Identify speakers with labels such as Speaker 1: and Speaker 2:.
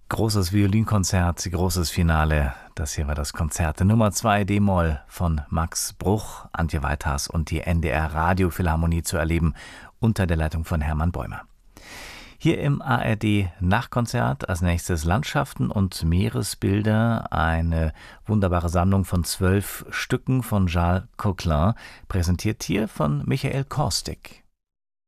Speaker 1: Großes Violinkonzert, großes Finale. Das hier war das Konzert Nummer 2 D-Moll von Max Bruch, Antje Weithas und die NDR Radiophilharmonie zu erleben unter der Leitung von Hermann Bäumer. Hier im ARD Nachtkonzert als nächstes Landschaften und Meeresbilder, eine wunderbare Sammlung von 12 Stücken von Charles Coquelin, präsentiert hier von Michael Korstig.